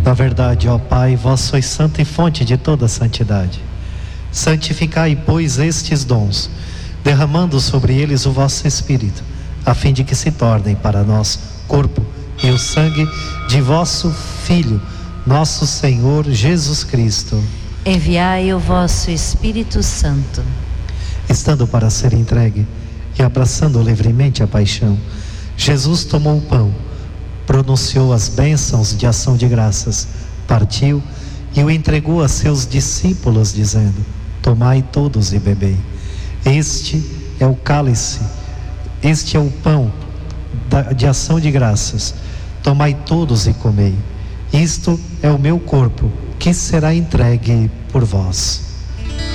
Na verdade, ó Pai, vós sois santo e fonte de toda santidade. Santificai, pois, estes dons, derramando sobre eles o vosso Espírito, a fim de que se tornem para nós corpo e o sangue de vosso Filho, nosso Senhor Jesus Cristo. Enviai o vosso Espírito Santo. Estando para ser entregue e abraçando livremente a paixão, Jesus tomou o pão, pronunciou as bênçãos de ação de graças, partiu e o entregou a seus discípulos, dizendo: tomai todos e bebei. Este é o cálice, este é o pão de ação de graças. Tomai todos e comei. Isto é o meu corpo, que será entregue por vós.